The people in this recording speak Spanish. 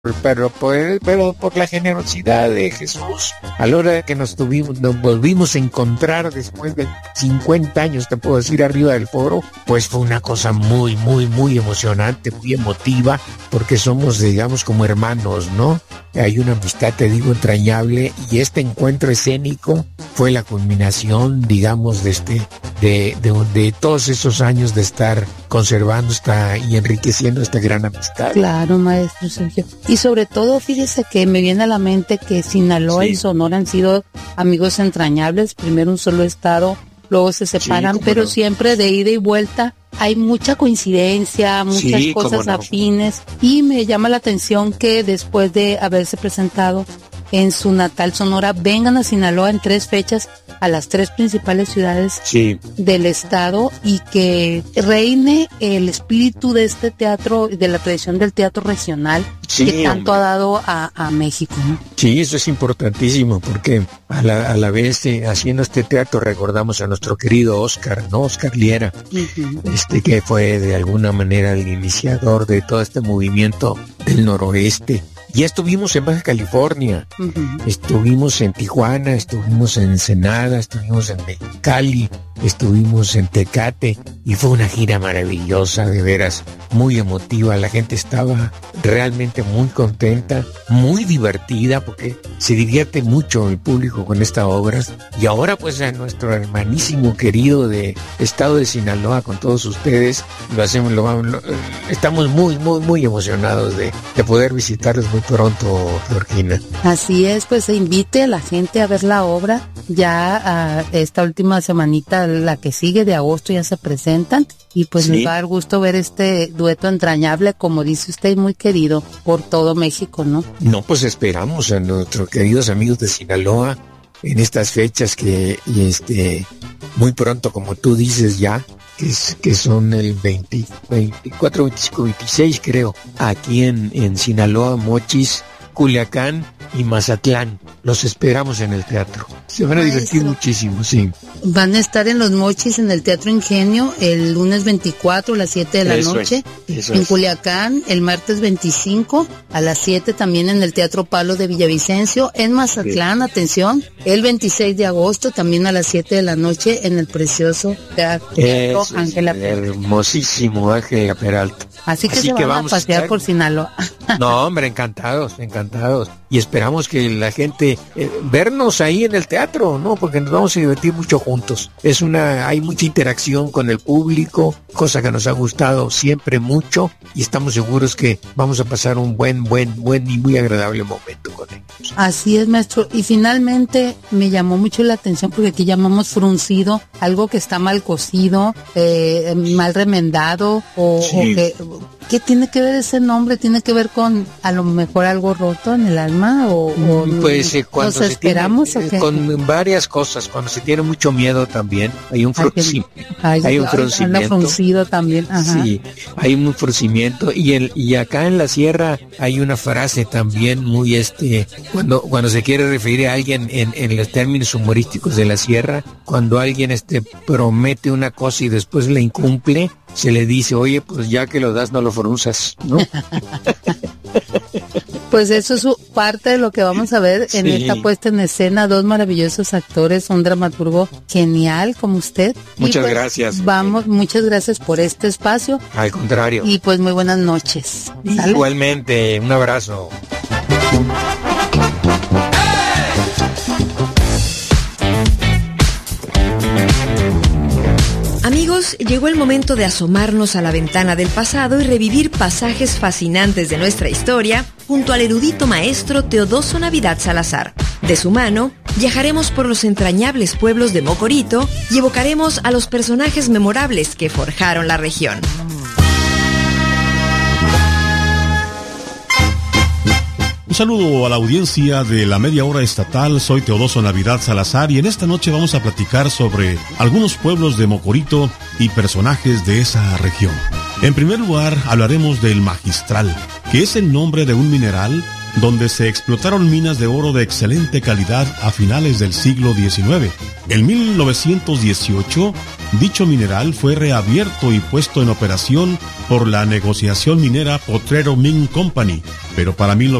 pero por la generosidad de Jesús, a la hora que nos volvimos a encontrar después de 50 años, te puedo decir, arriba del foro, pues fue una cosa muy, muy, muy emocionante, muy emotiva, porque somos, digamos, como hermanos, ¿no? Hay una amistad, te digo, entrañable, y este encuentro escénico fue la culminación, digamos, de todos esos años de estar conservando y enriqueciendo esta gran amistad. Claro, maestro Sergio. Y sobre todo, fíjese que me viene a la mente que Sinaloa y Sonora han sido amigos entrañables, primero un solo estado, luego se separan, pero siempre de ida y vuelta. Hay mucha coincidencia, muchas cosas afines, y me llama la atención que después de haberse presentado en su natal Sonora, vengan a Sinaloa en 3 fechas a las 3 principales ciudades del estado, y que reine el espíritu de este teatro, de la tradición del teatro regional, que tanto ha dado a México, ¿no? Sí, eso es importantísimo, porque a la vez haciendo este teatro recordamos a nuestro querido Oscar, ¿no? Oscar Liera, que fue de alguna manera el iniciador de todo este movimiento del noroeste. Ya estuvimos en Baja California, estuvimos en Tijuana, estuvimos en Ensenada, estuvimos en Mexicali, estuvimos en Tecate, y fue una gira maravillosa, de veras, muy emotiva. La gente estaba realmente muy contenta, muy divertida, porque se divierte mucho el público con estas obras. Y ahora pues a nuestro hermanísimo querido de estado de Sinaloa, con todos ustedes, estamos muy, muy, muy emocionados de poder visitarlos muy pronto, Georgina. Así es, pues se invite a la gente a ver la obra. Ya esta última semanita, la que sigue de agosto, ya se presentan, y pues nos va a dar gusto ver este dueto entrañable, como dice usted, muy querido por todo México, ¿no? No, pues esperamos a nuestros queridos amigos de Sinaloa en estas fechas que muy pronto, como tú dices ya, que son el 24, 25, 26 creo, aquí en Sinaloa, Mochis, Culiacán y Mazatlán. Los esperamos en el teatro. Se van a divertir muchísimo, Van a estar en Los Mochis, en el Teatro Ingenio, el lunes 24 a las 7 de la noche. En Culiacán, el martes 25 a las 7, también en el Teatro Palo de Villavicencio. En Mazatlán, atención, el 26 de agosto, también a las 7 de la noche, en el precioso Teatro Ángela Peralta. Hermosísimo Ángela Peralta. Así que van vamos a pasear por Sinaloa. No, hombre, encantados. Y esperamos que la gente vernos ahí en el teatro, ¿no? Porque nos vamos a divertir mucho juntos. Hay mucha interacción con el público, cosa que nos ha gustado siempre mucho, y estamos seguros que vamos a pasar un buen y muy agradable momento con ellos. Así es, maestro. Y finalmente me llamó mucho la atención, porque aquí llamamos fruncido algo que está mal cocido, mal remendado, o que... ¿Qué tiene que ver ese nombre? ¿Tiene que ver con a lo mejor algo roto en el alma? Pues cuando ¿nos esperamos tiene, o qué? Con varias cosas. Cuando se tiene mucho miedo también hay un fruncimiento. Hay un fruncido también. Ajá. Sí, hay un fruncimiento. Y acá en la sierra hay una frase también muy cuando se quiere referir a alguien en los términos humorísticos de la sierra, cuando alguien promete una cosa y después la incumple, se le dice, oye, pues ya que lo das no lo frunzas, ¿no? Pues eso es parte de lo que vamos a ver en esta puesta en escena. 2 maravillosos actores, un dramaturgo genial como usted. Muchas gracias. Muchas gracias por este espacio. Al contrario. Y pues muy buenas noches. ¿Sale? Igualmente, un abrazo. Amigos, llegó el momento de asomarnos a la ventana del pasado y revivir pasajes fascinantes de nuestra historia junto al erudito maestro Teodoso Navidad Salazar. De su mano, viajaremos por los entrañables pueblos de Mocorito y evocaremos a los personajes memorables que forjaron la región. Un saludo a la audiencia de la Media Hora Estatal. Soy Teodoso Navidad Salazar y en esta noche vamos a platicar sobre algunos pueblos de Mocorito y personajes de esa región. En primer lugar, hablaremos del magistral, que es el nombre de un mineral donde se explotaron minas de oro de excelente calidad a finales del siglo XIX. En 1918, dicho mineral fue reabierto y puesto en operación por la negociación minera Potrero Mine Company, pero para